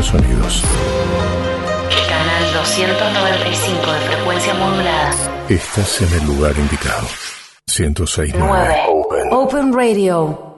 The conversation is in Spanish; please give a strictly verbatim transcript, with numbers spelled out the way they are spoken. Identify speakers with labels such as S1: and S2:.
S1: sonidos.
S2: Canal doscientos noventa y cinco de frecuencia modulada.
S1: Estás en el lugar indicado. ciento seis punto
S2: nueve.
S1: nueve Open.
S2: Open Radio.